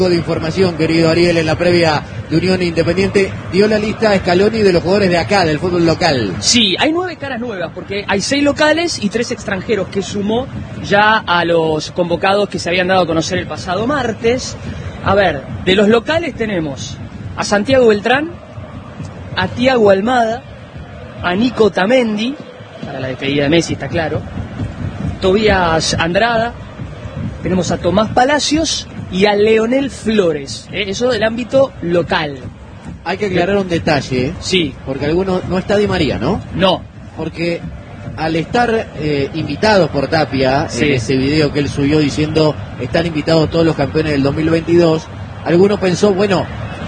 De información, querido Ariel, en la previa de Unión Independiente, dio la lista Scaloni de los jugadores de acá, del fútbol local. Sí, hay 9 caras nuevas, porque hay 6 locales y 3 extranjeros, que sumó ya a los convocados que se habían dado a conocer el pasado martes. A ver, de los locales tenemos a Santiago Beltrán, a Thiago Almada, a Nico Tamendi, para la despedida de Messi, está claro, Tobías Andrada, tenemos a Tomás Palacios y a Leonel Flores, eso del ámbito local. Hay que aclarar un detalle, sí, porque algunos no está Di María, ¿no? No. Porque al estar invitados por Tapia, sí, en ese video que él subió diciendo están invitados todos los campeones del 2022, alguno pensó, bueno,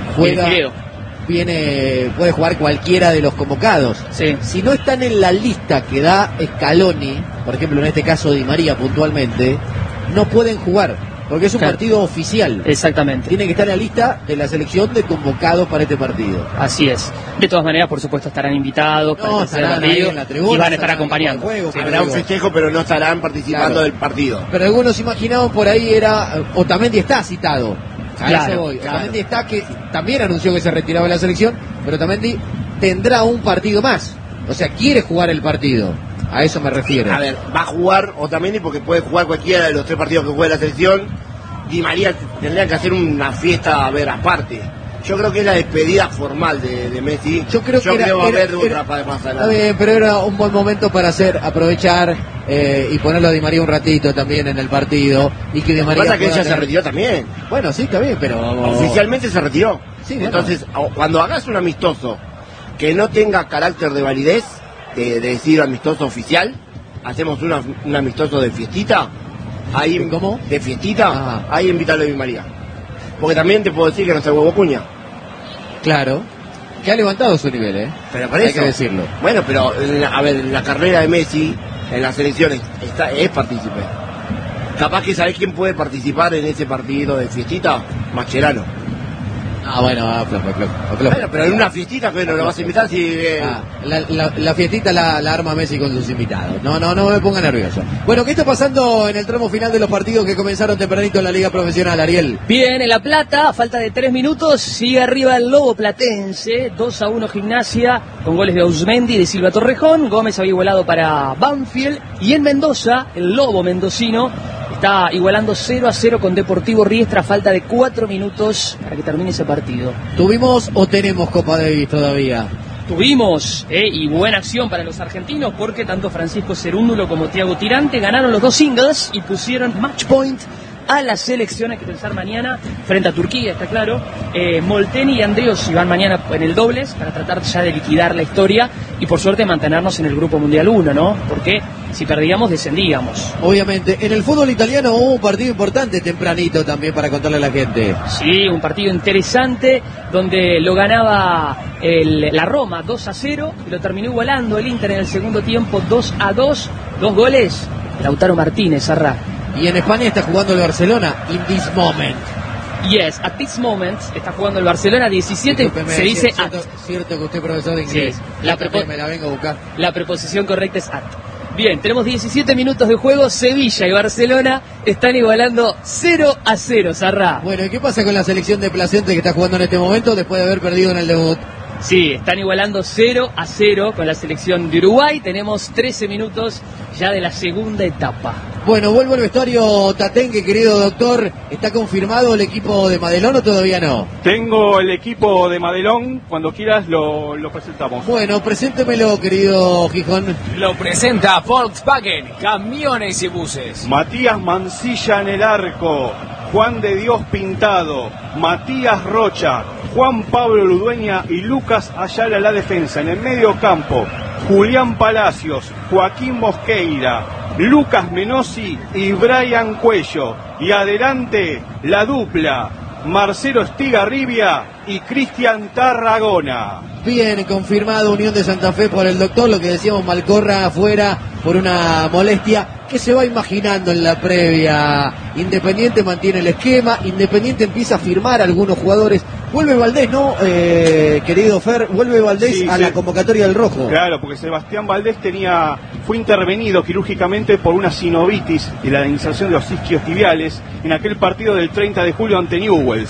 puede jugar cualquiera de los convocados. Sí. Si no están en la lista que da Scaloni, por ejemplo en este caso Di María puntualmente, no pueden jugar. Porque es un partido oficial. Exactamente. Tiene que estar en la lista de la selección de convocados para este partido. Así es. De todas maneras, por supuesto, estarán invitados para estarán partido en la tribuna, y van a estar acompañando. Habrá un festejo, pero no estarán participando del partido. Pero algunos imaginaban por ahí Otamendi está citado. Claro. Otamendi está, que también anunció que se retiraba de la selección, pero Otamendi tendrá un partido más. O sea, quiere jugar el partido. A eso me refiero. A ver, va a jugar Otamendi porque puede jugar cualquiera de los 3 partidos que juega la selección. Di María tendría que hacer una fiesta, a ver, aparte. Yo creo que es la despedida formal de Messi. Yo creo que va a haber otra para más adelante. Pero era un buen momento para aprovechar y ponerlo a Di María un ratito también en el partido. Y que Di María. Lo que pasa es que ella se retiró también. Bueno, sí, está bien, pero. Oficialmente se retiró. Sí, bueno. Entonces, cuando hagas un amistoso que no tenga carácter de validez, de decir amistoso oficial, hacemos un amistoso de fiestita. Ahí, ¿cómo? De fiestita, Ajá. Ahí invítalo a Di María. Porque también te puedo decir que no está Huevo Cuña. Claro. Que ha levantado su nivel, Pero para eso, hay que decirlo. Bueno, pero, a ver, en la carrera de Messi, en las selecciones, es partícipe. Capaz que sabés quién puede participar en ese partido de fiestita, Mascherano. Bueno, pero en una fiestita que no lo vas a invitar si... La fiestita la arma Messi con sus invitados. No me ponga nervioso. Bueno, ¿qué está pasando en el tramo final de los partidos que comenzaron tempranito en la Liga Profesional, Ariel? Bien, en La Plata, a falta de 3 minutos, sigue arriba el Lobo Platense, 2-1 Gimnasia, con goles de Ausmendi y de Silva Torrejón. Gómez había igualado para Banfield. Y en Mendoza, el Lobo mendocino está igualando 0-0 con Deportivo Riestra a falta de 4 minutos para que termine ese partido. ¿Tuvimos o tenemos Copa Davis todavía? Tuvimos, y buena acción para los argentinos, porque tanto Francisco Cerúndulo como Thiago Tirante ganaron los 2 singles y pusieron match point a la selección. Hay que pensar mañana frente a Turquía, está claro. Molteni y Andreos van mañana en el dobles para tratar ya de liquidar la historia y por suerte mantenernos en el Grupo Mundial 1, ¿no? Porque si perdíamos, descendíamos. Obviamente. En el fútbol italiano hubo un partido importante tempranito también para contarle a la gente. Sí, un partido interesante donde lo ganaba la Roma 2-0 y lo terminó igualando el Inter en el segundo tiempo 2-2. 2 goles, Lautaro Martínez, Arra. Y en España está jugando el Barcelona, in this moment. Yes, at this moment está jugando el Barcelona 17, Discúlpeme, se dice cierto que usted es profesor de inglés. Sí, me la vengo a buscar. La preposición correcta es at. Bien, tenemos 17 minutos de juego, Sevilla y Barcelona están igualando 0-0, Sarra. Bueno, ¿y qué pasa con la selección de Placente que está jugando en este momento después de haber perdido en el debut? Sí, están igualando 0-0 con la selección de Uruguay. Tenemos 13 minutos ya de la segunda etapa. Bueno, vuelvo al vestuario Tatengue, querido doctor. ¿Está confirmado el equipo de Madelón o todavía no? Tengo el equipo de Madelón, cuando quieras lo presentamos. Bueno, preséntemelo, querido Gijón. Lo presenta Volkswagen, camiones y buses. Matías Mancilla en el arco, Juan de Dios Pintado, Matías Rocha, Juan Pablo Ludueña y Lucas Ayala en la defensa. En el medio campo, Julián Palacios, Joaquín Mosqueira, Lucas Menossi y Brian Cuello. Y adelante la dupla, Marcelo Estigarribia y Cristian Tarragona. Bien, confirmado Unión de Santa Fe por el doctor, lo que decíamos, Malcorra afuera por una molestia. ¿Qué se va imaginando en la previa? Independiente mantiene el esquema, Independiente empieza a firmar a algunos jugadores. Vuelve Valdés, ¿no, querido Fer? Vuelve Valdés a la convocatoria del Rojo. Claro, porque Sebastián Valdés fue intervenido quirúrgicamente por una sinovitis y la inserción de los isquiotibiales en aquel partido del 30 de julio ante Newell's.